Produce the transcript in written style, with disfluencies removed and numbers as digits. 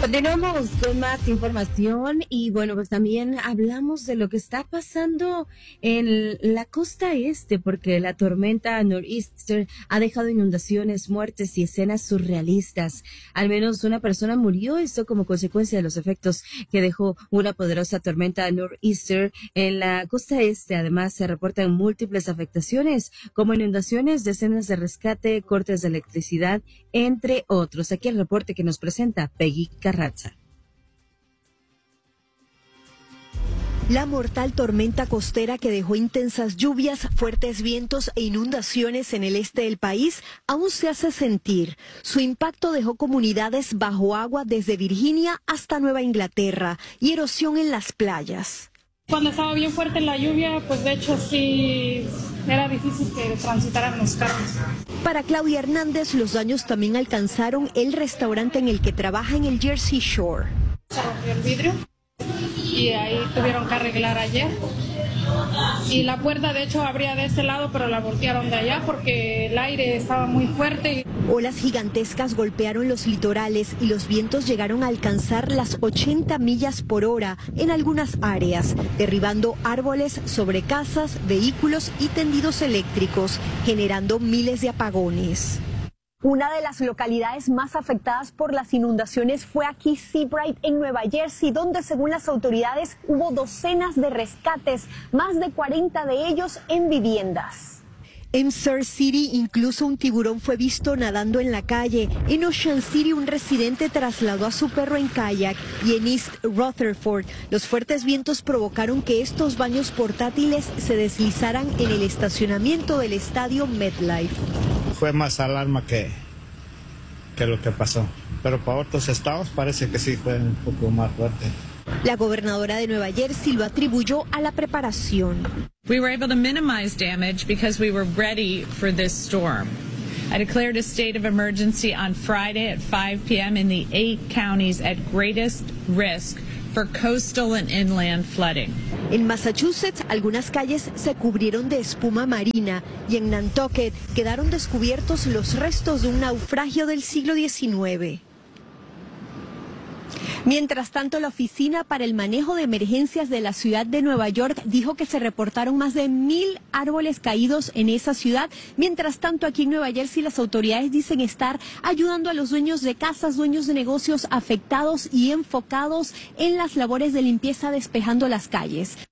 Continuamos con más información y bueno, pues también hablamos de lo que está pasando en la costa este, porque la tormenta Nor'easter ha dejado inundaciones, muertes y escenas surrealistas. Al menos una persona murió, esto como consecuencia de los efectos que dejó una poderosa tormenta Nor'easter en la costa este. Además, se reportan múltiples afectaciones, como inundaciones, decenas de rescate, cortes de electricidad, entre otros. Aquí el reporte que nos presenta Peggy Carranza. La mortal tormenta costera que dejó intensas lluvias, fuertes vientos e inundaciones en el este del país aún se hace sentir. Su impacto dejó comunidades bajo agua desde Virginia hasta Nueva Inglaterra y erosión en las playas. Cuando estaba bien fuerte la lluvia, pues de hecho sí era difícil que transitaran los carros. Para Claudia Hernández, los daños también alcanzaron el restaurante en el que trabaja en el Jersey Shore. Se rompió el vidrio y ahí tuvieron que arreglar ayer. Y la puerta de hecho abría de este lado, pero la voltearon de allá porque el aire estaba muy fuerte. Olas gigantescas golpearon los litorales y los vientos llegaron a alcanzar las 80 millas por hora en algunas áreas, derribando árboles sobre casas, vehículos y tendidos eléctricos, generando miles de apagones. Una de las localidades más afectadas por las inundaciones fue aquí Seabright en Nueva Jersey, donde según las autoridades hubo docenas de rescates, más de 40 de ellos en viviendas. En Surf City incluso un tiburón fue visto nadando en la calle. En Ocean City un residente trasladó a su perro en kayak y en East Rutherford los fuertes vientos provocaron que estos baños portátiles se deslizaran en el estacionamiento del estadio MetLife. Fue más alarma que lo que pasó, pero para otros estados parece que sí fue un poco más fuerte. La gobernadora de Nueva Jersey lo atribuyó a la preparación. We were able to minimize damage because we were ready for this storm. I declared a state of emergency on Friday at 5 p.m. in the 8 counties at greatest risk for coastal and inland flooding. En Massachusetts, algunas calles se cubrieron de espuma marina y en Nantucket quedaron descubiertos los restos de un naufragio del siglo XIX. Mientras tanto, la Oficina para el Manejo de Emergencias de la ciudad de Nueva York dijo que se reportaron más de 1,000 árboles caídos en esa ciudad. Mientras tanto, aquí en Nueva Jersey, las autoridades dicen estar ayudando a los dueños de casas, dueños de negocios afectados y enfocados en las labores de limpieza, despejando las calles.